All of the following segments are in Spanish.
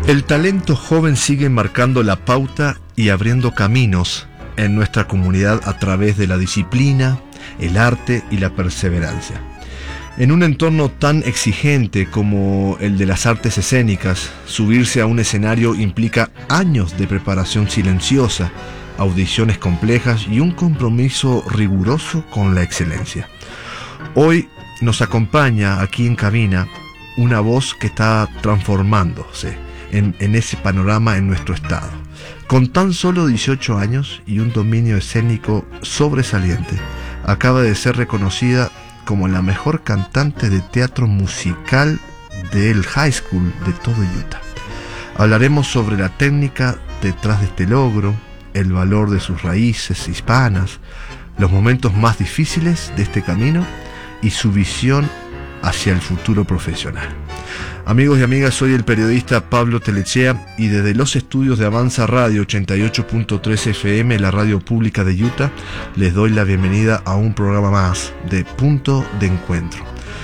El talento joven sigue marcando la pauta y abriendo caminos en nuestra comunidad a través de la disciplina, el arte y la perseverancia. En un entorno tan exigente como el de las artes escénicas, subirse a un escenario implica años de preparación silenciosa, audiciones complejas y un compromiso riguroso con la excelencia. Hoy nos acompaña aquí en cabina una voz que está transformándose en ese panorama en nuestro estado. Con tan solo 18 años y un dominio escénico sobresaliente, acaba de ser reconocida como la mejor cantante de teatro musical del high school de todo Utah. Hablaremos sobre la técnica detrás de este logro, el valor de sus raíces hispanas, los momentos más difíciles de este camino y su visión hacia el futuro profesional. Amigos y amigas, soy el periodista Pablo Telechea y desde los estudios de Avanza Radio 88.3 FM, la radio pública de Utah, les doy la bienvenida a un programa más de Punto de Encuentro.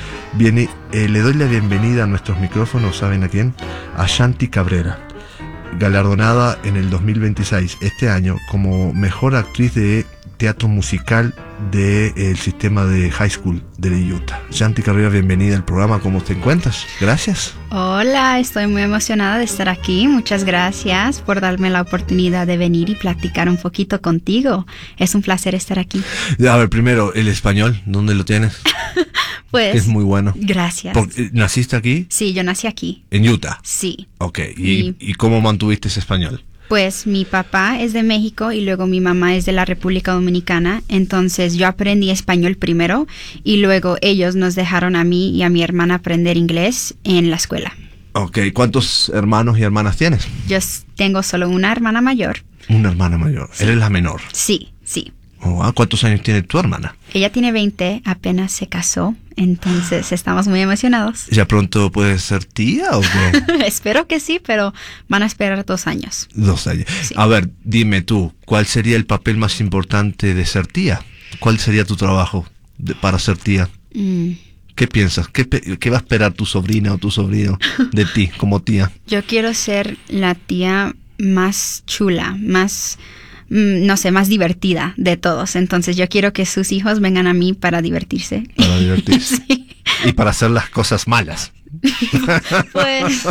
Le doy la bienvenida a nuestros micrófonos, ¿saben a quién? A Shanti Cabrera, galardonada en el 2026, este año, como mejor actriz de teatro musical del sistema de high school de Utah. Shanti Cabrera, bienvenida al programa. ¿Cómo te encuentras? Gracias. Hola, estoy muy emocionada de estar aquí. Muchas gracias por darme la oportunidad de venir y platicar un poquito contigo. Es un placer estar aquí. A ver, primero, el español, ¿dónde lo tienes? Pues es muy bueno. Gracias. ¿Naciste aquí? Sí, yo nací aquí. ¿En Utah? Sí. Ok, ¿y cómo mantuviste ese español? Pues mi papá es de México y luego mi mamá es de la República Dominicana, entonces yo aprendí español primero y luego ellos nos dejaron a mí y a mi hermana aprender inglés en la escuela. Ok, ¿cuántos hermanos y hermanas tienes? Yo tengo solo una hermana mayor. Una hermana mayor, sí. ¿Eres la menor? Sí. Oh, ¿cuántos años tiene tu hermana? Ella tiene 20, apenas se casó, entonces estamos muy emocionados. ¿Ya pronto puede ser tía o qué? Espero que sí, pero van a esperar 2 años. 2 años. Sí. A ver, dime tú, ¿cuál sería el papel más importante de ser tía? ¿Cuál sería tu trabajo para ser tía? ¿Qué piensas? ¿Qué va a esperar tu sobrina o tu sobrino de ti como tía? Yo quiero ser la tía más chula, más divertida de todos. Entonces yo quiero que sus hijos vengan a mí para divertirse. Para divertirse. Sí. Y para hacer las cosas malas. Pues...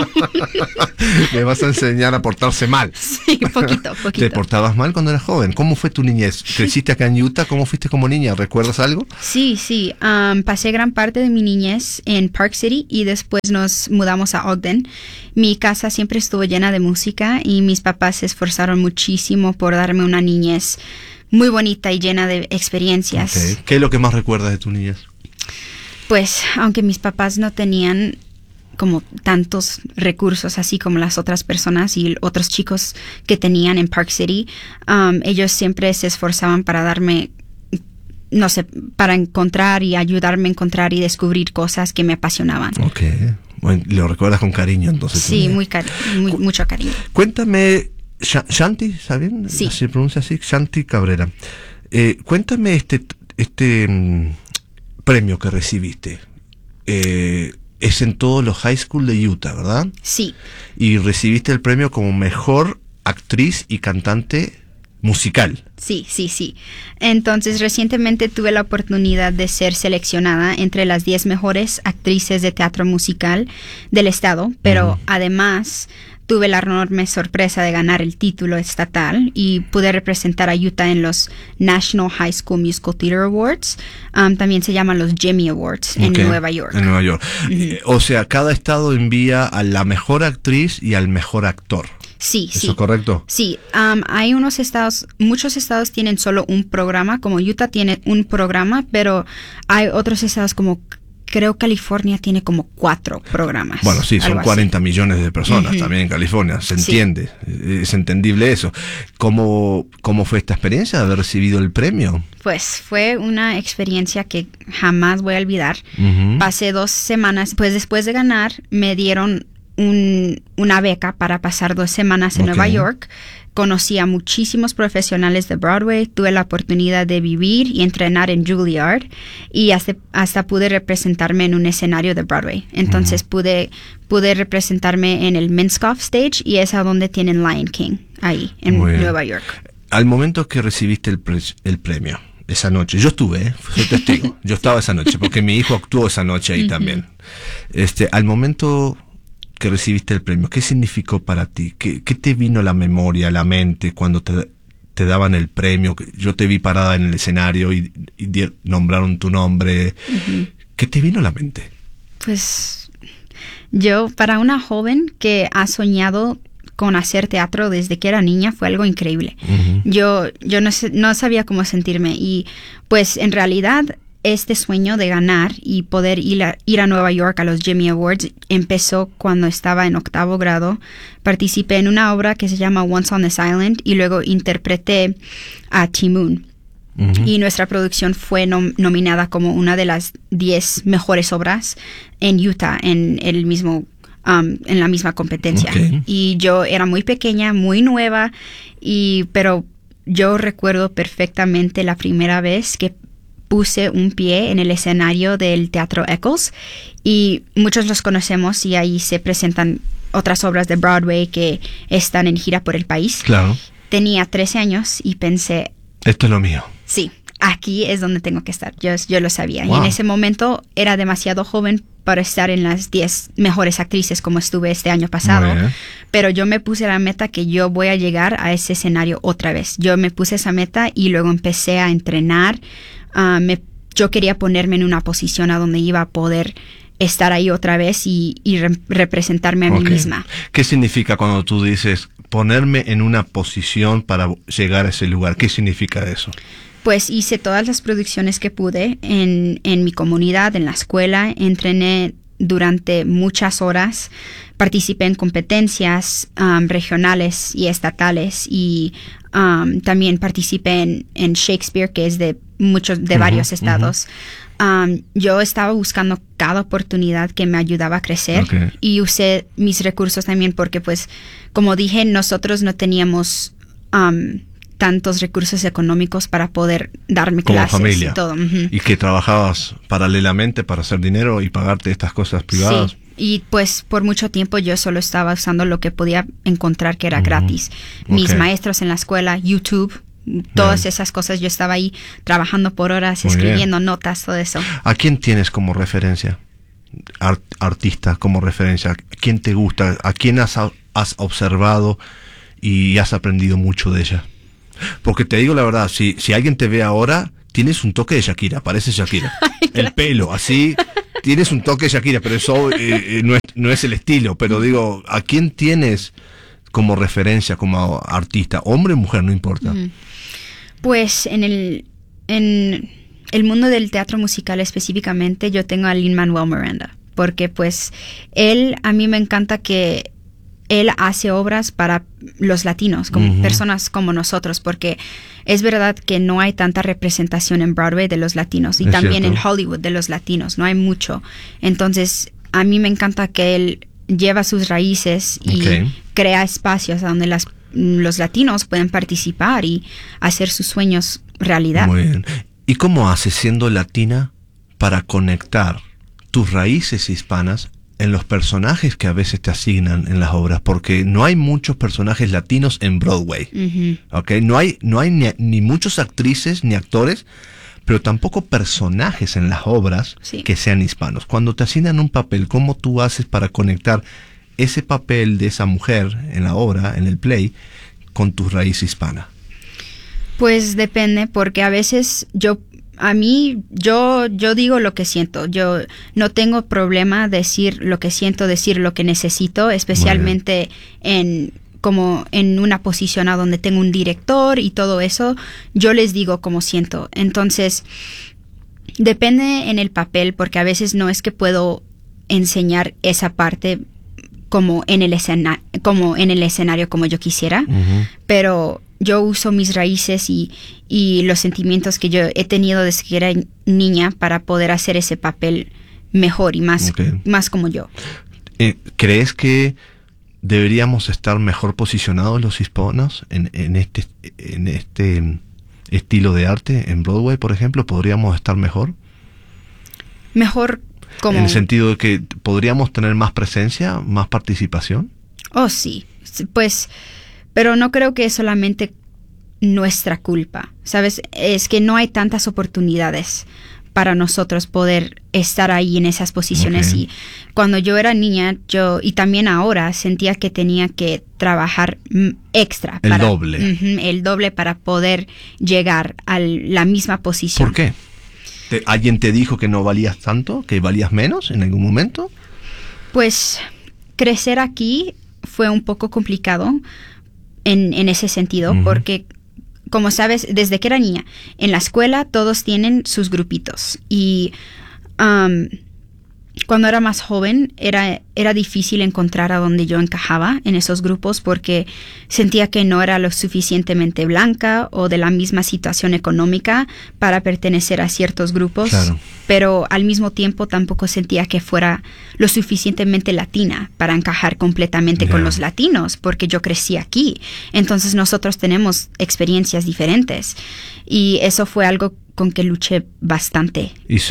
Me vas a enseñar a portarse mal. Sí, poquito. ¿Te portabas mal cuando eras joven? ¿Cómo fue tu niñez? ¿Creciste acá en Utah? ¿Cómo fuiste como niña? ¿Recuerdas algo? Sí. Pasé gran parte de mi niñez en Park City y después nos mudamos a Ogden. Mi casa siempre estuvo llena de música y mis papás se esforzaron muchísimo por darme una niñez muy bonita y llena de experiencias. Okay. ¿Qué es lo que más recuerdas de tu niñez? Pues, aunque mis papás no tenían como tantos recursos así como las otras personas y otros chicos que tenían en Park City, ellos siempre se esforzaban para darme, para encontrar y ayudarme a encontrar y descubrir cosas que me apasionaban. Ok, bueno, lo recuerdas con cariño entonces. Sí, mucho cariño. Cuéntame, Shanti, ¿sabes bien? Sí. ¿Se pronuncia así? Shanti Cabrera. Cuéntame este premio que recibiste. Es en todos los high school de Utah, ¿verdad? Sí. Y recibiste el premio como mejor actriz y cantante musical. Sí. Entonces, recientemente tuve la oportunidad de ser seleccionada entre las 10 mejores actrices de teatro musical del estado, pero además tuve la enorme sorpresa de ganar el título estatal y pude representar a Utah en los National High School Musical Theater Awards. También se llaman los Jimmy Awards en Nueva York. En Nueva York. O sea, cada estado envía a la mejor actriz y al mejor actor. Sí. ¿Eso es correcto? Sí, hay muchos estados tienen solo un programa, como Utah tiene un programa, pero hay otros estados como creo California tiene como 4 programas. Bueno, sí, son 40 millones de personas también en California, se entiende, es entendible eso. ¿Cómo fue esta experiencia de haber recibido el premio? Pues fue una experiencia que jamás voy a olvidar. Pasé 2 semanas, pues después de ganar me dieron una beca para pasar 2 semanas en Nueva York. Conocí a muchísimos profesionales de Broadway, tuve la oportunidad de vivir y entrenar en Juilliard y hasta pude representarme en un escenario de Broadway. Entonces pude representarme en el Minskoff Stage y es a donde tienen Lion King, ahí en Nueva York. Al momento que recibiste el premio, esa noche, yo estuve, soy testigo, yo estaba esa noche porque mi hijo actuó esa noche ahí también. Al momento que recibiste el premio, ¿qué significó para ti? ¿Qué te vino a la memoria, a la mente cuando te daban el premio? Yo te vi parada en el escenario y nombraron tu nombre. ¿Qué te vino a la mente? Pues yo, para una joven que ha soñado con hacer teatro desde que era niña, fue algo increíble. Yo no sabía cómo sentirme y pues en realidad este sueño de ganar y poder ir a Nueva York a los Jimmy Awards empezó cuando estaba en 8º grado. Participé en una obra que se llama Once on This Island y luego interpreté a Ti-Moon. Y nuestra producción fue nominada como una de las 10 mejores obras en Utah en la misma competencia. Y yo era muy pequeña, muy nueva, pero yo recuerdo perfectamente la primera vez que puse un pie en el escenario del Teatro Eccles y muchos los conocemos y ahí se presentan otras obras de Broadway que están en gira por el país. Claro. Tenía 13 años y pensé, esto es lo mío. Sí, aquí es donde tengo que estar. Yo lo sabía. Wow. Y en ese momento era demasiado joven para estar en las 10 mejores actrices como estuve este año pasado. Pero yo me puse la meta que yo voy a llegar a ese escenario otra vez. Yo me puse esa meta y luego empecé a entrenar. Yo quería ponerme en una posición a donde iba a poder estar ahí otra vez y representarme a mí misma. ¿Qué significa cuando tú dices ponerme en una posición para llegar a ese lugar? ¿Qué significa eso? Pues hice todas las producciones que pude en mi comunidad, en la escuela. Entrené durante muchas horas. Participé en competencias regionales y estatales y también participé en Shakespeare, que es de varios estados. Yo estaba buscando cada oportunidad que me ayudaba a crecer y usé mis recursos también porque, pues, como dije, nosotros no teníamos tantos recursos económicos para poder darme como clases familia. Y todo. Y que trabajabas paralelamente para hacer dinero y pagarte estas cosas privadas. Sí. Y pues por mucho tiempo yo solo estaba usando lo que podía encontrar que era gratis. Mis maestros en la escuela, YouTube, todas esas cosas, yo estaba ahí trabajando por horas, escribiendo notas, todo eso. ¿A quién tienes como referencia? Artista como referencia. ¿A quién te gusta? ¿A quién has observado y has aprendido mucho de ella? Porque te digo la verdad, si alguien te ve ahora, tienes un toque de Shakira, pareces Shakira. El pelo, así, tienes un toque de Shakira, pero eso no es el estilo. Pero digo, ¿a quién tienes como referencia, como artista? Hombre o mujer, no importa. Pues en el mundo del teatro musical específicamente, yo tengo a Lin-Manuel Miranda, porque pues a mí me encanta que él hace obras para los latinos, como personas como nosotros, porque es verdad que no hay tanta representación en Broadway de los latinos y también en Hollywood de los latinos, no hay mucho. Entonces, a mí me encanta que él lleva sus raíces y crea espacios donde los latinos pueden participar y hacer sus sueños realidad. Muy bien. ¿Y cómo haces, siendo latina, para conectar tus raíces hispanas en los personajes que a veces te asignan en las obras? Porque no hay muchos personajes latinos en Broadway. No hay ni muchas actrices ni actores, pero tampoco personajes en las obras que sean hispanos. Cuando te asignan un papel, ¿cómo tú haces para conectar ese papel de esa mujer en la obra, en el play, con tu raíz hispana? Pues depende, porque a veces yo digo lo que siento. Yo no tengo problema decir lo que siento, decir lo que necesito, especialmente como en una posición a donde tengo un director y todo eso. Yo les digo cómo siento. Entonces, depende en el papel, porque a veces no es que puedo enseñar esa parte como en el escenario como yo quisiera, pero yo uso mis raíces y los sentimientos que yo he tenido desde que era niña para poder hacer ese papel mejor y más como yo. ¿Crees que deberíamos estar mejor posicionados los hispanos en este estilo de arte? En Broadway, por ejemplo, ¿podríamos estar mejor? Mejor como... En el sentido de que podríamos tener más presencia, más participación. Oh, sí. Pues, pero no creo que es solamente nuestra culpa, ¿sabes? Es que no hay tantas oportunidades para nosotros poder estar ahí en esas posiciones. Okay. Y cuando yo era niña, y también ahora, sentía que tenía que trabajar extra. El doble. El doble para poder llegar a la misma posición. ¿Por qué? ¿Alguien te dijo que no valías tanto? ¿Que valías menos en algún momento? Pues crecer aquí fue un poco complicado en ese sentido, porque, como sabes, desde que era niña, en la escuela todos tienen sus grupitos. Y cuando era más joven era difícil encontrar a donde yo encajaba en esos grupos, porque sentía que no era lo suficientemente blanca o de la misma situación económica para pertenecer a ciertos grupos. Claro. Pero al mismo tiempo tampoco sentía que fuera lo suficientemente latina para encajar completamente con los latinos, porque yo crecí aquí. Entonces nosotros tenemos experiencias diferentes. Y eso fue algo con que luché bastante.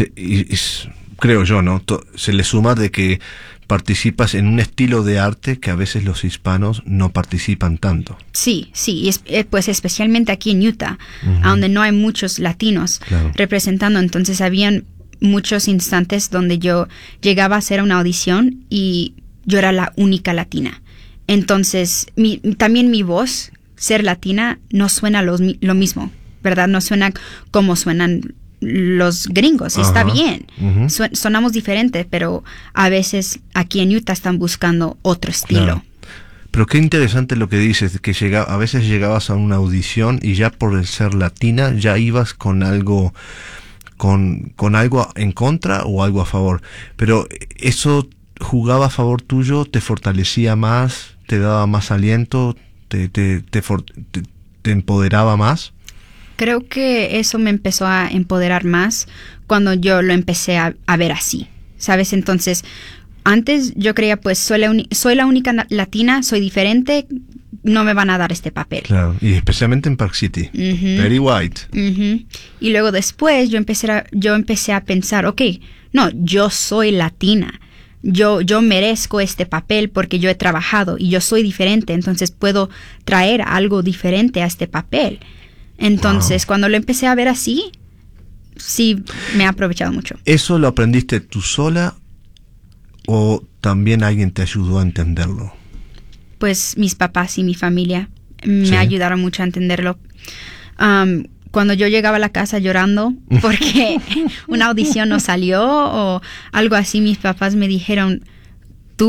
Creo yo, ¿no? Se le suma de que participas en un estilo de arte que a veces los hispanos no participan tanto. Sí, y pues especialmente aquí en Utah, donde no hay muchos latinos representando. Entonces habían muchos instantes donde yo llegaba a hacer una audición y yo era la única latina. Entonces también mi voz, ser latina, no suena lo mismo, ¿verdad? No suena como suenan los gringos. Está bien. Sonamos diferente, pero a veces aquí en Utah están buscando otro estilo. Claro. Pero qué interesante lo que dices, que a veces llegabas a una audición y ya por el ser latina ya ibas con algo con algo en contra o algo a favor. Pero eso jugaba a favor tuyo, te fortalecía más, te daba más aliento, te empoderaba más. Creo que eso me empezó a empoderar más cuando yo lo empecé a ver así, ¿sabes? Entonces, antes yo creía, pues, soy la única latina, soy diferente, no me van a dar este papel. Claro, y especialmente en Park City. Very white. Y luego después yo empecé a pensar, no, yo soy latina. Yo merezco este papel porque yo he trabajado y yo soy diferente, entonces puedo traer algo diferente a este papel. Entonces, cuando lo empecé a ver así, sí me ha aprovechado mucho. ¿Eso lo aprendiste tú sola o también alguien te ayudó a entenderlo? Pues mis papás y mi familia me ayudaron mucho a entenderlo. Cuando yo llegaba a la casa llorando porque una audición no salió o algo así, mis papás me dijeron,